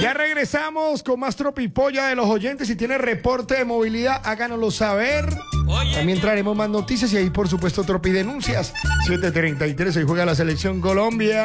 Ya regresamos con más tropipolla de los oyentes. Si tiene reporte de movilidad, háganoslo saber. También traeremos más noticias y ahí, por supuesto, tropidenuncias. 7:33, hoy juega la selección Colombia.